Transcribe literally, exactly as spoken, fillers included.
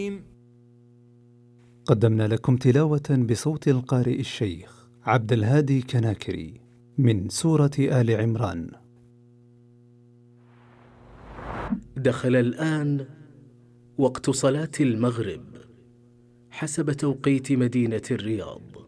قدمنا لكم تلاوة بصوت القارئ الشيخ عبد الهادي كناكري من سورة آل عمران. دخل الآن وقت صلاة المغرب حسب توقيت مدينة الرياض.